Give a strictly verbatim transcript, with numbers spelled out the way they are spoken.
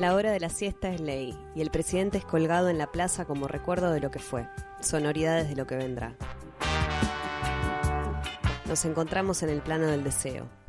La hora de la siesta es ley, y el presidente es colgado en la plaza como recuerdo de lo que fue, sonoridades de lo que vendrá. Nos encontramos en el plano del deseo.